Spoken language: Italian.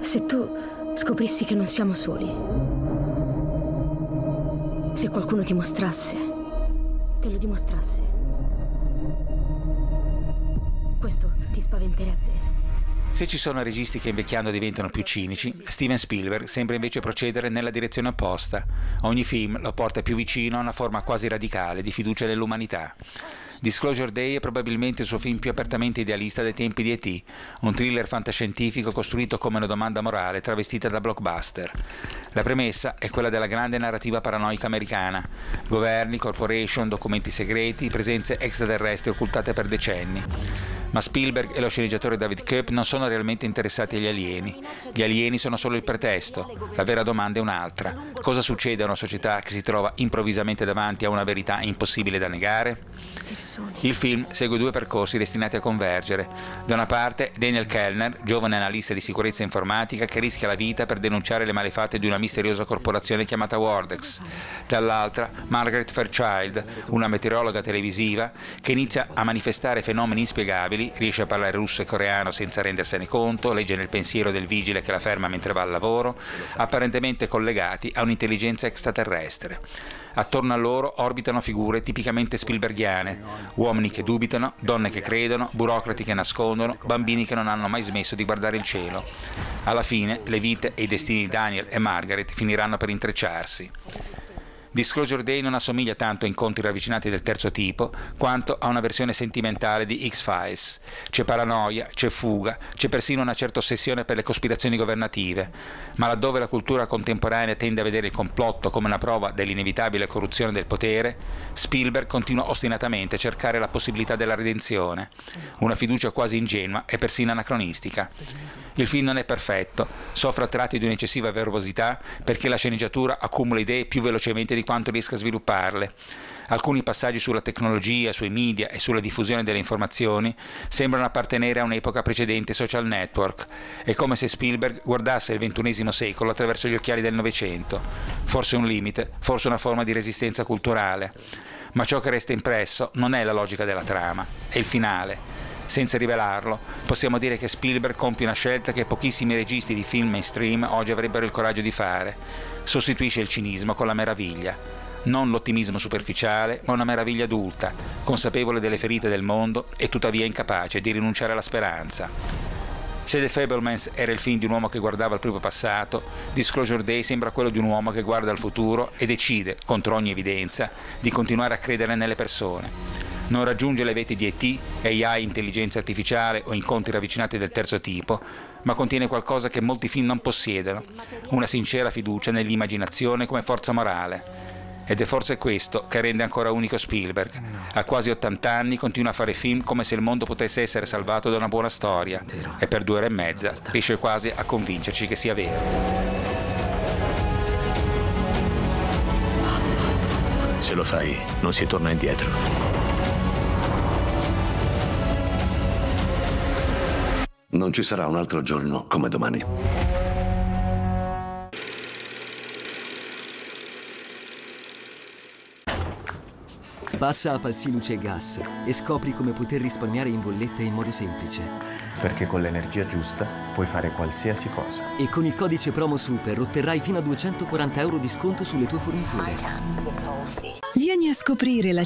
Se tu scoprissi che non siamo soli, se qualcuno ti mostrasse, te lo dimostrasse, questo ti spaventerebbe? Se ci sono registi che invecchiando diventano più cinici, Steven Spielberg sembra invece procedere nella direzione opposta. Ogni film lo porta più vicino a una forma quasi radicale di fiducia nell'umanità. Disclosure Day è probabilmente il suo film più apertamente idealista dai tempi di E.T., un thriller fantascientifico costruito come una domanda morale travestita da blockbuster. La premessa è quella della grande narrativa paranoica americana: governi, corporation, documenti segreti, presenze extraterrestri occultate per decenni. Ma Spielberg e lo sceneggiatore David Koepp non sono realmente interessati agli alieni. Gli alieni sono solo il pretesto. La vera domanda è un'altra: cosa succede a una società che si trova improvvisamente davanti a una verità impossibile da negare? Il film segue due percorsi destinati a convergere. Da una parte Daniel Kellner, giovane analista di sicurezza informatica che rischia la vita per denunciare le malefatte di una misteriosa corporazione chiamata Wordex. Dall'altra Margaret Fairchild, una meteorologa televisiva che inizia a manifestare fenomeni inspiegabili, riesce a parlare russo e coreano senza rendersene conto, legge nel pensiero del vigile che la ferma mentre va al lavoro, apparentemente collegati a un'intelligenza extraterrestre. Attorno a loro orbitano figure tipicamente spielberghiane: uomini che dubitano, donne che credono, burocrati che nascondono, bambini che non hanno mai smesso di guardare il cielo. Alla fine le vite e i destini di Daniel e Margaret finiranno per intrecciarsi. Disclosure Day non assomiglia tanto a incontri ravvicinati del terzo tipo quanto a una versione sentimentale di X-Files. C'è paranoia, c'è fuga, c'è persino una certa ossessione per le cospirazioni governative, ma laddove la cultura contemporanea tende a vedere il complotto come una prova dell'inevitabile corruzione del potere, Spielberg continua ostinatamente a cercare la possibilità della redenzione, una fiducia quasi ingenua e persino anacronistica. Il film non è perfetto, soffre a tratti di un'eccessiva verbosità perché la sceneggiatura accumula idee più velocemente di quanto riesca a svilupparle. Alcuni passaggi sulla tecnologia, sui media e sulla diffusione delle informazioni sembrano appartenere a un'epoca precedente ai social network. È come se Spielberg guardasse il XXI secolo attraverso gli occhiali del Novecento. Forse un limite, forse una forma di resistenza culturale. Ma ciò che resta impresso non è la logica della trama, è il finale. Senza rivelarlo, possiamo dire che Spielberg compie una scelta che pochissimi registi di film mainstream oggi avrebbero il coraggio di fare. Sostituisce il cinismo con la meraviglia. Non l'ottimismo superficiale, ma una meraviglia adulta, consapevole delle ferite del mondo e tuttavia incapace di rinunciare alla speranza. Se The Fabelmans era il film di un uomo che guardava al proprio passato, Disclosure Day sembra quello di un uomo che guarda al futuro e decide, contro ogni evidenza, di continuare a credere nelle persone. Non raggiunge le veti di E.T., AI, intelligenza artificiale o incontri ravvicinati del terzo tipo, ma contiene qualcosa che molti film non possiedono: una sincera fiducia nell'immaginazione come forza morale. Ed è forse questo che rende ancora unico Spielberg. A quasi 80 anni continua a fare film come se il mondo potesse essere salvato da una buona storia, e per 2 ore e mezza riesce quasi a convincerci che sia vero. Se lo fai, non si torna indietro. Non ci sarà un altro giorno come domani. Passa a Palsy Luce e Gas e scopri come poter risparmiare in bolletta in modo semplice. Perché con l'energia giusta puoi fare qualsiasi cosa. E con il codice promo SUPER otterrai fino a €240 di sconto sulle tue forniture. Vieni a scoprire la